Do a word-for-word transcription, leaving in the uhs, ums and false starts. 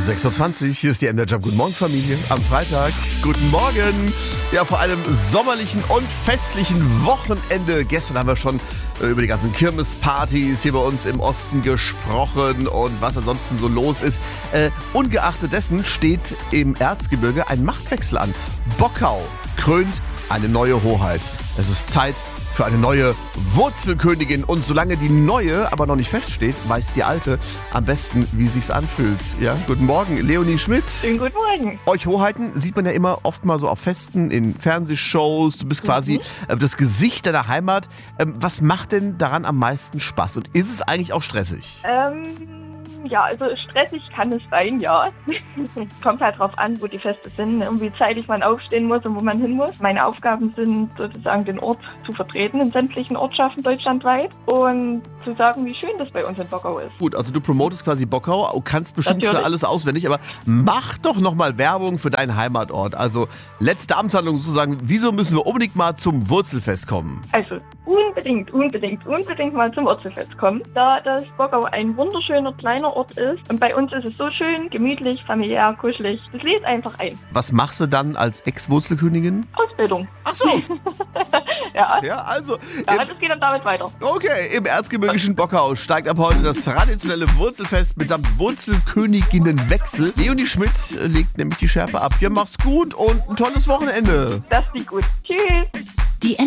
sechs Uhr zwanzig, hier ist die M D Job. Guten Morgen, Familie. Am Freitag. Guten Morgen. Ja, vor allem sommerlichen und festlichen Wochenende. Gestern haben wir schon äh, über die ganzen Kirmespartys hier bei uns im Osten gesprochen und was ansonsten so los ist. Äh, ungeachtet dessen steht im Erzgebirge ein Machtwechsel an. Bockau krönt eine neue Hoheit. Es ist Zeit für eine neue Wurzelkönigin. Und solange die neue aber noch nicht feststeht, weiß die alte am besten, wie sich's anfühlt. Ja, guten Morgen, Leonie Schmidt. Schönen guten Morgen. Euch Hoheiten sieht man ja immer oft mal so auf Festen, in Fernsehshows. Du bist quasi mhm. das Gesicht deiner Heimat. Ähm, was macht denn daran am meisten Spaß? Und ist es eigentlich auch stressig? Ähm... Ja, also stressig kann es sein, ja. Kommt halt drauf an, wo die Feste sind und wie zeitig man aufstehen muss und wo man hin muss. Meine Aufgaben sind sozusagen, den Ort zu vertreten in sämtlichen Ortschaften deutschlandweit und zu sagen, wie schön das bei uns in Bockau ist. Gut, also du promotest quasi Bockau, du kannst bestimmt Natürlich. schon alles auswendig, aber mach doch nochmal Werbung für deinen Heimatort. Also letzte Amtshandlung sozusagen, wieso müssen wir unbedingt mal zum Wurzelfest kommen? Also unbedingt, unbedingt, unbedingt mal zum Wurzelfest kommen, da das Bockau ein wunderschöner kleiner Ort ist. Und bei uns ist es so schön, gemütlich, familiär, kuschelig. Das lädt einfach ein. Was machst du dann als Ex-Wurzelkönigin? Ausbildung. Ach so. ja. Ja, also. Ja, das geht dann damit weiter. Okay, im erzgebirgischen Bockau steigt ab heute das traditionelle Wurzelfest mitsamt Wurzelköniginnenwechsel. Leonie Schmidt legt nämlich die Schärpe ab. Ja, mach's gut und ein tolles Wochenende. Das sieht gut. Tschüss.